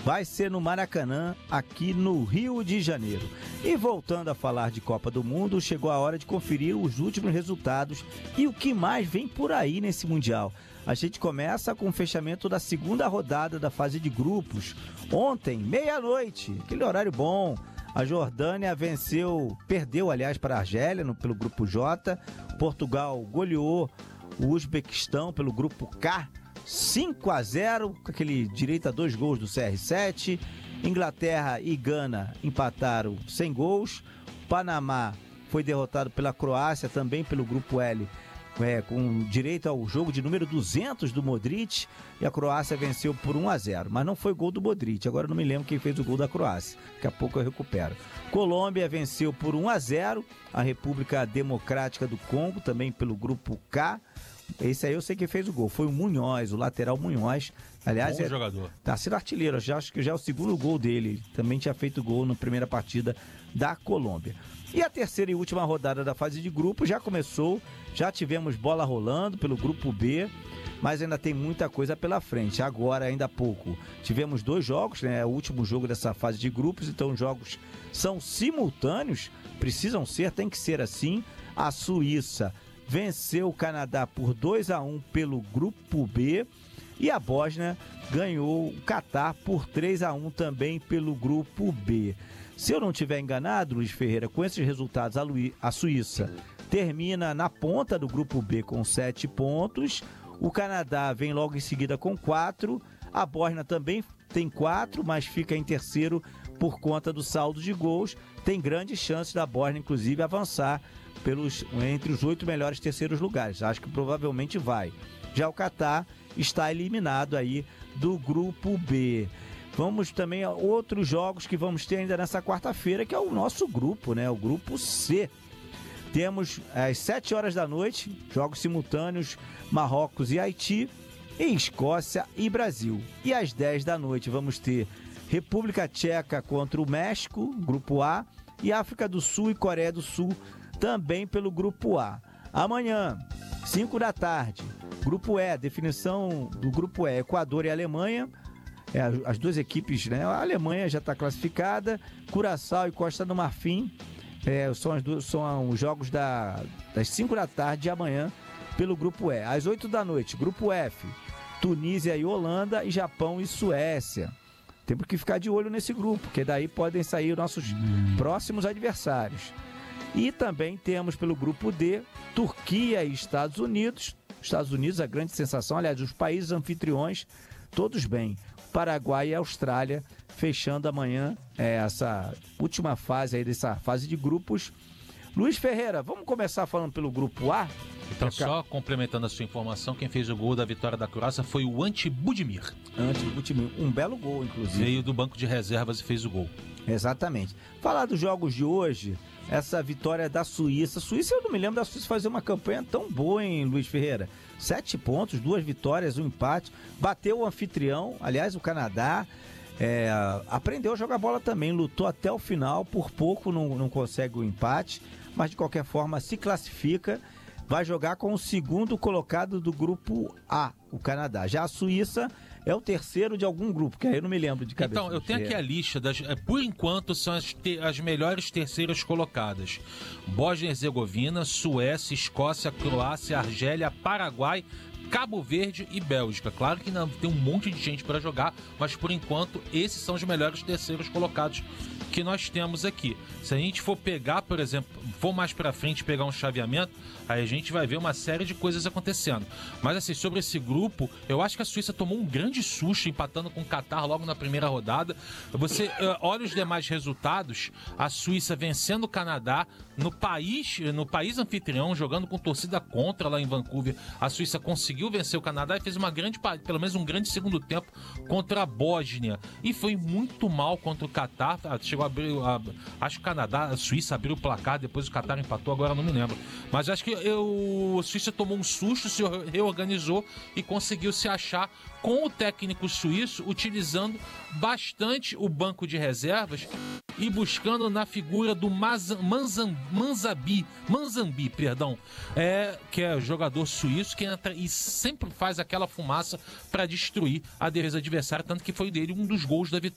vai ser no Maracanã, aqui no Rio de Janeiro. E voltando a falar de Copa do Mundo, chegou a hora de conferir os últimos resultados e o que mais vem por aí nesse Mundial. A gente começa com o fechamento da segunda rodada da fase de grupos. Ontem, meia-noite, aquele horário bom, a Jordânia perdeu, aliás, para a Argélia pelo grupo J. Portugal goleou o Uzbequistão pelo grupo K, 5-0, com aquele direito a 2 gols do CR7. Inglaterra e Gana empataram sem gols. Panamá foi derrotado pela Croácia, também pelo grupo L, com direito ao jogo de número 200 do Modric, e a Croácia venceu por 1-0, mas não foi gol do Modric, agora eu não me lembro quem fez o gol da Croácia, daqui a pouco eu recupero. Colômbia venceu por 1-0 a República Democrática do Congo, também pelo grupo K. Esse aí eu sei quem fez o gol, foi o Munhoz, o lateral Munhoz. Aliás, bom jogador. Tá sendo artilheiro, acho que já é o segundo gol dele, também tinha feito gol na primeira partida da Colômbia. E a terceira e última rodada da fase de grupo já começou, já tivemos bola rolando pelo grupo B, mas ainda tem muita coisa pela frente. Agora, ainda há pouco, tivemos 2 jogos, né? O último jogo dessa fase de grupos, então os jogos são simultâneos, precisam ser, tem que ser assim. A Suíça venceu o Canadá por 2-1 pelo grupo B, e a Bósnia ganhou o Catar por 3-1 também pelo grupo B. Se eu não estiver enganado, Luiz Ferreira, com esses resultados, a Suíça termina na ponta do grupo B com 7 pontos, o Canadá vem logo em seguida com 4, a Bósnia também tem 4, mas fica em terceiro por conta do saldo de gols. Tem grandes chances da Bósnia, inclusive, avançar entre os 8 melhores terceiros lugares. Acho que provavelmente vai. Já o Catar está eliminado aí do grupo B. Vamos também a outros jogos que vamos ter ainda nessa quarta-feira, que é o nosso grupo, né? O grupo C. Temos às 7 horas da noite, jogos simultâneos, Marrocos e Haiti, e Escócia e Brasil. E às 10 da noite vamos ter República Tcheca contra o México, grupo A, e África do Sul e Coreia do Sul, também pelo grupo A. Amanhã, 5 da tarde, grupo E, definição do grupo E, Equador e Alemanha. As duas equipes, né? A Alemanha já está classificada, Curaçao e Costa do Marfim, são os jogos das 5 da tarde de amanhã pelo grupo E. Às 8 da noite, grupo F, Tunísia e Holanda, e Japão e Suécia. Temos que ficar de olho nesse grupo, porque daí podem sair os nossos próximos adversários. E também temos pelo grupo D, Turquia e Estados Unidos. Estados Unidos, a grande sensação, aliás, os países anfitriões, todos bem. Paraguai e Austrália, fechando amanhã essa última fase aí dessa fase de grupos. Luiz Ferreira, vamos começar falando pelo grupo A? Então, só complementando a sua informação, quem fez o gol da vitória da Croácia foi o Ante Budimir. Um belo gol, inclusive. Veio do banco de reservas e fez o gol. Exatamente. Falar dos jogos de hoje, essa vitória da Suíça. Eu não me lembro da Suíça fazer uma campanha tão boa, hein, Luiz Ferreira? 7 pontos, 2 vitórias, 1 empate. Bateu o anfitrião, aliás, o Canadá. Aprendeu a jogar bola também, lutou até o final, por pouco não consegue o empate, mas de qualquer forma se classifica. Vai jogar com o segundo colocado do grupo A, o Canadá. Já a Suíça é o terceiro de algum grupo, que aí eu não me lembro de cabeça. Então, eu tenho aqui a lista, por enquanto são as melhores terceiras colocadas. Bósnia e Herzegovina, Suécia, Escócia, Croácia, Argélia, Paraguai, Cabo Verde e Bélgica. Claro que não, tem um monte de gente para jogar, mas por enquanto esses são os melhores terceiros colocados que nós temos aqui. Se a gente for pegar, por exemplo, for mais pra frente pegar um chaveamento, aí a gente vai ver uma série de coisas acontecendo. Mas assim, sobre esse grupo, eu acho que a Suíça tomou um grande susto empatando com o Catar logo na primeira rodada. Você olha os demais resultados, a Suíça vencendo o Canadá no país anfitrião, jogando com torcida contra lá em Vancouver. A Suíça conseguiu vencer o Canadá e fez pelo menos um grande segundo tempo contra a Bósnia. E foi muito mal contra o Catar. Chegou a abrir, acho que a Suíça abriu o placar, depois o Catar empatou, agora não me lembro. Mas acho que a Suíça tomou um susto, se reorganizou e conseguiu se achar com o técnico suíço, utilizando bastante o banco de reservas e buscando na figura do Manzambi, que é jogador suíço que entra e sempre faz aquela fumaça para destruir a defesa adversária, tanto que foi dele um dos gols da vitória.